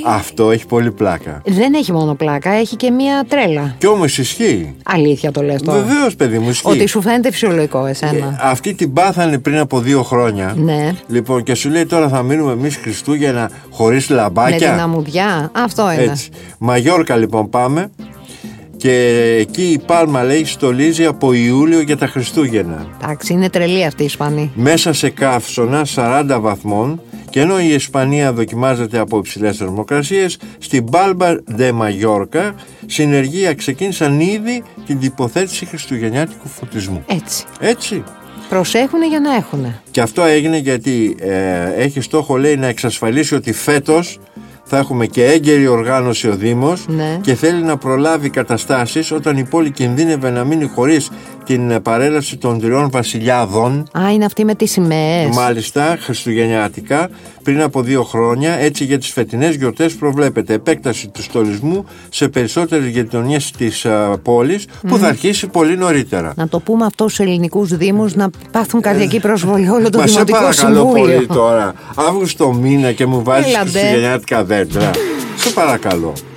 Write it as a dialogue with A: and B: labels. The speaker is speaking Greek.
A: Αυτό έχει πολύ πλάκα.
B: Δεν έχει μόνο πλάκα, έχει και μία τρέλα.
A: Κι όμως ισχύει.
B: Αλήθεια το λες τώρα?
A: Βεβαίως, παιδί μου, ισχύει.
B: Ότι σου φαίνεται φυσιολογικό εσένα.
A: Αυτή την πάθανε πριν από 2 χρόνια.
B: Ναι.
A: Λοιπόν, και σου λέει τώρα θα μείνουμε εμείς Χριστούγεννα χωρίς λαμπάκια.
B: Με την αμμουδιά, αυτό είναι.
A: Έτσι. Μαγιόρκα λοιπόν πάμε. Και εκεί η Πάλμα λέει στολίζει από Ιούλιο για τα Χριστούγεννα.
B: Εντάξει, είναι τρελή αυτή η Ισπανή.
A: Μέσα σε καύσωνα 40 βαθμών. Και ενώ η Ισπανία δοκιμάζεται από υψηλές θερμοκρασίες, στην Πάλμα ντε Μαγιόρκα συνεργεία ξεκίνησαν ήδη την τοποθέτηση χριστουγεννιάτικου φωτισμού. Έτσι.
B: Προσέχουνε για να έχουνε.
A: Και αυτό έγινε γιατί έχει στόχο, λέει, να εξασφαλίσει ότι φέτος θα έχουμε και έγκαιρη οργάνωση ο Δήμος,
B: ναι.
A: Και θέλει να προλάβει καταστάσεις όταν η πόλη κινδύνευε να μείνει χωρίς την παρέλαση των 3 βασιλιάδων.
B: Α, είναι αυτή με τις σημαίες.
A: Μάλιστα, χριστουγεννιάτικα, πριν από 2 χρόνια. Έτσι για τις φετινές γιορτές προβλέπεται επέκταση του στολισμού σε περισσότερες γειτονιές της πόλης, που θα αρχίσει πολύ νωρίτερα.
B: Να το πούμε αυτό στους ελληνικούς δήμους, να πάθουν καρδιακή προσβολή όλο το Δημοτικό Συμβούλιο.
A: Σε παρακαλώ πολύ τώρα, Αύγουστο μήνα και μου βάζεις χριστουγεννιάτικα δέντρα. Σε παρακαλώ.